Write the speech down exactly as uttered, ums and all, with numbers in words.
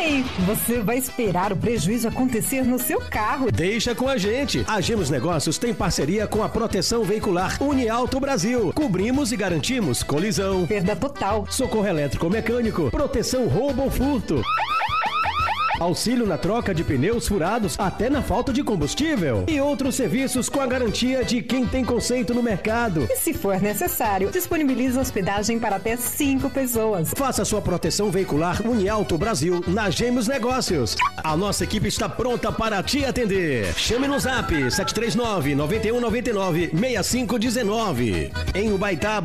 Ei, você vai esperar o prejuízo acontecer no seu carro? Deixa com a gente. A Gemos Negócios tem parceria com a Proteção Veicular Uniauto Brasil. Cobrimos e garantimos colisão, perda total, socorro elétrico mecânico, proteção roubo ou furto, auxílio na troca de pneus furados até na falta de combustível e outros serviços com a garantia de quem tem conceito no mercado. E se for necessário, disponibiliza hospedagem para até cinco pessoas. Faça sua proteção veicular Uniauto Brasil na Gemos Negócios. A nossa equipe está pronta para te atender. Chame no zap sete três nove, nove um nove nove, seis cinco um nove. Em Humaitá,